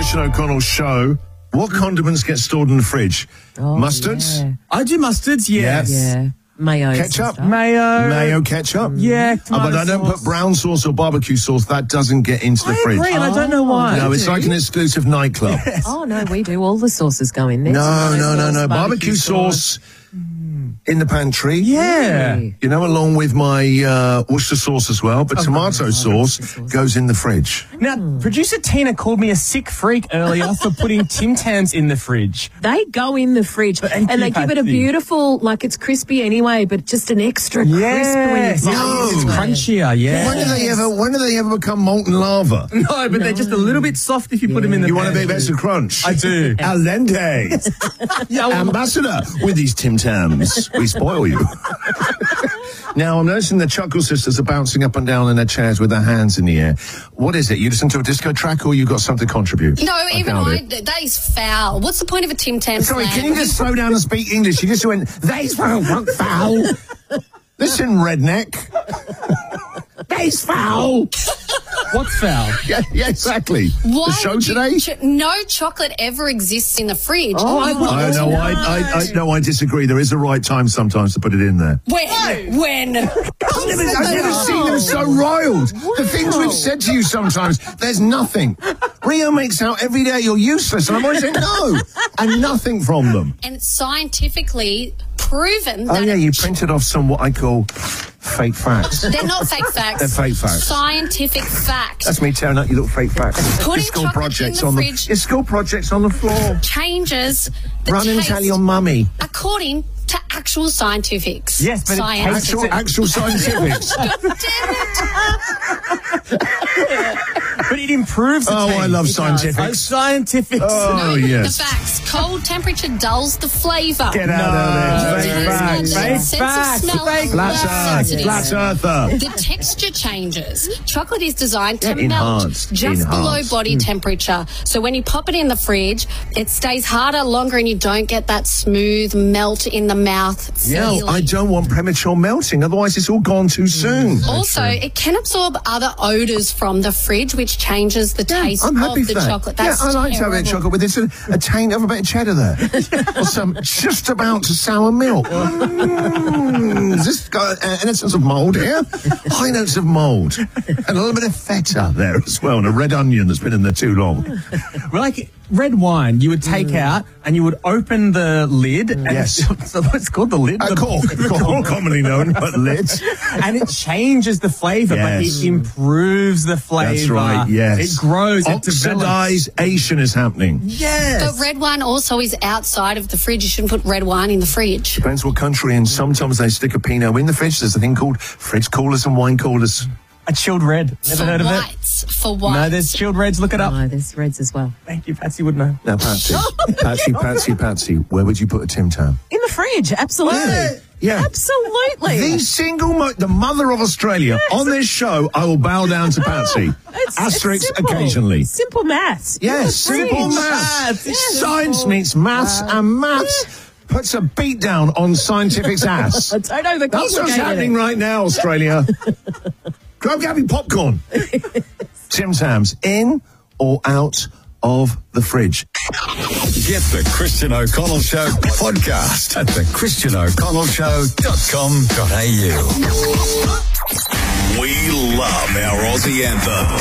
Christian O'Connell show. What condiments get stored in the fridge? Mustards? Yeah. I do mustards, yes. Yeah. Mayo. Ketchup? Mayo. Ketchup? Yeah, but I don't put brown sauce or barbecue sauce. That doesn't get into the fridge. I agree, and I don't know why. No, it's like an exclusive nightclub. Yes. Oh, no, we do. All the sauces go in there. No. Barbecue sauce in the pantry. Yeah. You know, along with my Worcester sauce as well. But tomato sauce goes in the fridge. Now, producer Tina called me a sick freak earlier for putting Tim Tams in the fridge. They go in the fridge, and they give it a beautiful, like it's crispy anyway, but just an extra crisp when it's it's crunchier, When do they ever become molten lava? No, but they're just a little bit soft if you put them in the You want a bit of extra crunch? I do. Al dente. Ambassador with these Tim Tams. We spoil you. Now, I'm noticing the Chuckle Sisters are bouncing up and down in their chairs with their hands in the air. What is it? You listen to a disco track or you got something to contribute? No, that is foul. What's the point of a Tim Tam Sorry, slam? can you just slow down and speak English? You just went, that's foul. Listen, redneck. That's foul. What's foul? Yeah, exactly. Why the show would you today? no chocolate ever exists in the fridge. I disagree. There is a right time sometimes to put it in there. When? I've never seen them so riled. The things we've said to you sometimes, there's nothing. Rio makes out every day you're useless, and I'm always saying no, and nothing from them. And it's scientifically proven that... Oh, yeah, you printed off some what I call fake facts. They're not fake facts. They're fake facts. Scientific facts. That's me tearing out your little fake facts. Putting Your school chocolate projects in the on fridge your school projects on the floor. changes the Run and taste tell your mummy. according to actual scientifics. Yes, but Actual scientifics. But it improves the taste. I love scientifics. Scientifics. Oh, No, yes. the facts. Cold temperature dulls the flavour. Get out of there. Your Fake taste facts. buds and sense of smell are Flat sensitive. earther. The texture changes. Chocolate is designed to Enhanced. melt just below Enhanced. body temperature. So when you pop it in the fridge, it stays harder longer and you don't get that smooth melt in the mouth feeling. I don't want premature melting, otherwise it's all gone too soon. Also, it can absorb other odours from the fridge, which changes the taste I'm happy of for the that. chocolate. That's I like to have a bit of terrible. chocolate with this, a taint of a bit of cheddar there. Or some just about to sour milk. Has this got an essence of mould here? High notes of mould. And a little bit of feta there as well, and a red onion that's been in there too long. Like red wine, you would take out and you would open the lid. And Yes. So what's called the lid? Cork, commonly known, but lids. And it changes the flavour, but Yes. it improves the flavour. That's right, yes. It grows, it develops. Oxidization is happening. Yes. But red wine also is outside of the fridge. You shouldn't put red wine in the fridge. Depends what country, and sometimes they stick a Pinot in the fridge. There's a thing called fridge coolers and wine coolers. A chilled red. Never heard of it? For whites. No, there's chilled reds. Look it up. No, there's reds as well. Thank you, Patsy would know. Now, Patsy, where would you put a Tim Tam? In the fridge, absolutely. Yeah. Absolutely. The mother of Australia. On this show, I will bow down to Patsy. Asterisk simple. occasionally. Simple maths. Yes, simple maths. Science meets maths, and maths puts a beat down on scientific's ass. I don't know the That's what's happening right now, Australia. Grab having popcorn. Tim Tams, in or out of the fridge? Get the Christian O'Connell Show podcast at thechristianoconnellshow.com.au. We love our Aussie anthem.